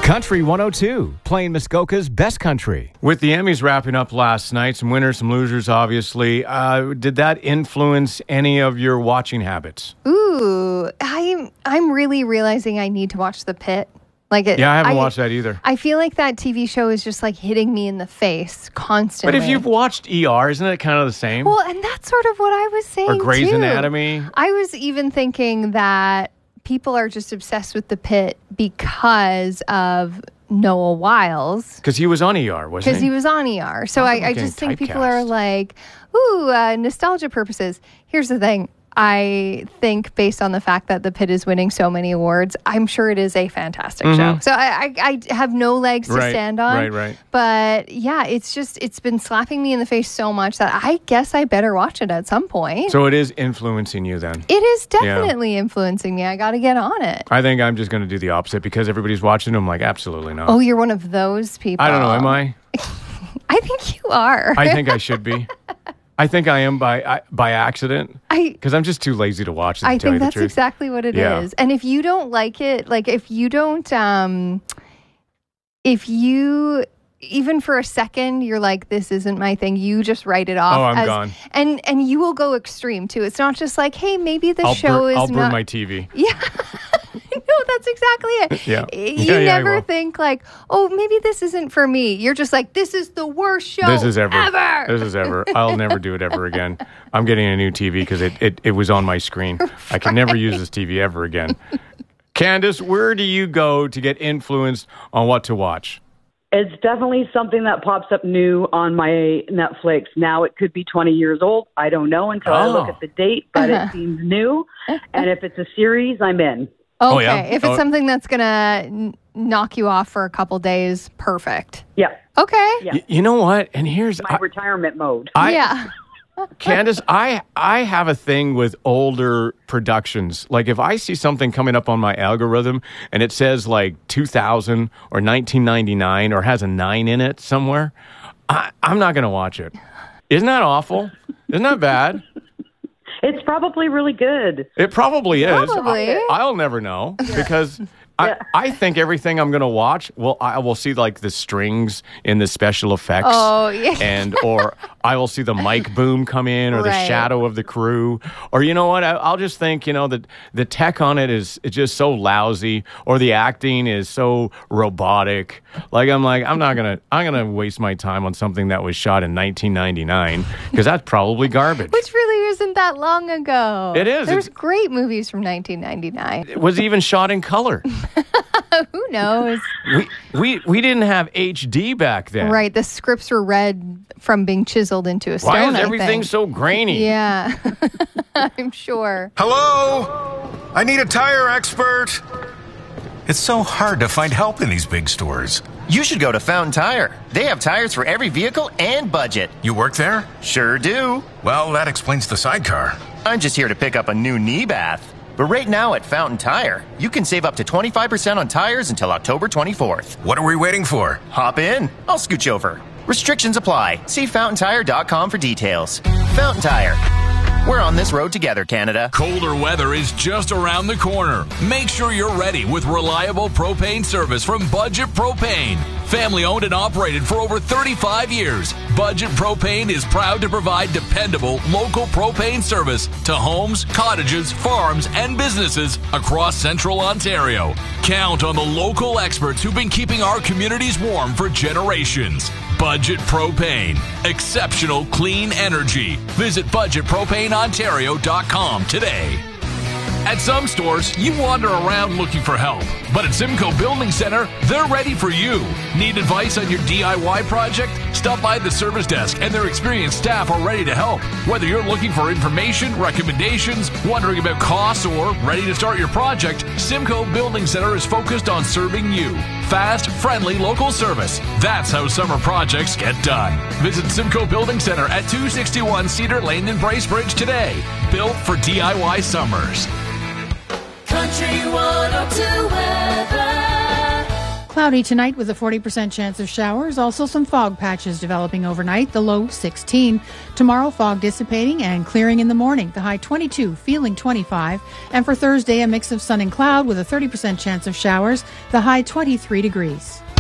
Country 102, playing Muskoka's best country. With the Emmys wrapping up last night, some winners, some losers, obviously. Did that influence any of your watching habits? Ooh, I'm really realizing I need to watch The Pit. I haven't watched that either. I feel like that TV show is just like hitting me in the face constantly. But if you've watched ER, isn't it kind of the same? Well, and that's sort of what I was saying, or Grey's too. Anatomy. I was even thinking that people are just obsessed with The Pit because of Noah Wiles. Because he was on ER, wasn't he? Because he was on ER. So I just think people are like, ooh, nostalgia purposes. Here's the thing. I think based on the fact that The Pit is winning so many awards, I'm sure it is a fantastic show. So I have no legs to stand on. Right. But yeah, it's been slapping me in the face so much that I guess I better watch it at some point. So it is influencing you then? It is definitely influencing me. I got to get on it. I think I'm just going to do the opposite because everybody's watching. I'm like, absolutely not. Oh, you're one of those people. I don't know. Am I? I think you are. I think I should be. I think I am by accident because I'm just too lazy to watch it. I think that's exactly what it is. And if you don't like it, like if you even for a second, you're like, this isn't my thing. You just write it off. Oh, I'm gone. And you will go extreme too. It's not just like, hey, maybe the show is I'll not. burn my TV. Yeah. No, that's exactly it. Yeah. You never think like, oh, maybe this isn't for me. You're just like, this is the worst show ever. This is ever. I'll never do it ever again. I'm getting a new TV because it was on my screen. Right. I can never use this TV ever again. Candace, where do you go to get influenced on what to watch? It's definitely something that pops up new on my Netflix. Now it could be 20 years old. I don't know until I look at the date, but it seems new. And if it's a series, I'm in. Okay. Oh, yeah? If it's something that's going to knock you off for a couple days, perfect. Yeah. Okay. Yeah. You know what? And here's my retirement mode. Candace, I have a thing with older productions. Like if I see something coming up on my algorithm and it says like 2000 or 1999 or has a 9 in it somewhere, I'm not going to watch it. Isn't that awful? Isn't that bad? It's probably really good. It probably is. Probably. I'll never know because I think everything I'm going to watch, I will see like the strings in the special effects. Oh, yeah. Or I will see the mic boom come in or the shadow of the crew. Or you know what? I'll just think, that the tech on it is just so lousy or the acting is so robotic. I'm going to waste my time on something that was shot in 1999 because that's probably garbage. Which really isn't that long ago. It is. There's great movies from 1999. It was even shot in color. Who knows? We didn't have HD back then. Right. The scripts were read from being chiseled into a stone. Why is everything so grainy? Yeah. I'm sure. Hello? I need a tire expert. It's so hard to find help in these big stores. You should go to Fountain Tire. They have tires for every vehicle and budget. You work there? Sure do. Well, that explains the sidecar. I'm just here to pick up a new knee bath. But right now at Fountain Tire, you can save up to 25% on tires until October 24th. What are we waiting for? Hop in. I'll scooch over. Restrictions apply. See fountaintire.com for details. Fountain Tire. We're on this road together, Canada. Colder weather is just around the corner. Make sure you're ready with reliable propane service from Budget Propane. Family owned and operated for over 35 years, Budget Propane is proud to provide dependable local propane service to homes, cottages, farms, and businesses across central Ontario. Count on the local experts who've been keeping our communities warm for generations. Budget Propane. Exceptional clean energy. Visit budgetpropaneontario.com today. At some stores, you wander around looking for help. But at Simcoe Building Center, they're ready for you. Need advice on your DIY project? Stop by the service desk and their experienced staff are ready to help. Whether you're looking for information, recommendations, wondering about costs, or ready to start your project, Simcoe Building Center is focused on serving you. Fast, friendly, local service. That's how summer projects get done. Visit Simcoe Building Center at 261 Cedar Lane in Bracebridge today. Built for DIY summers. Country 102 weather. Cloudy tonight with a 40% chance of showers. Also some fog patches developing overnight, the low 16. Tomorrow, fog dissipating and clearing in the morning, the high 22, feeling 25. And for Thursday, a mix of sun and cloud with a 30% chance of showers, the high 23 degrees.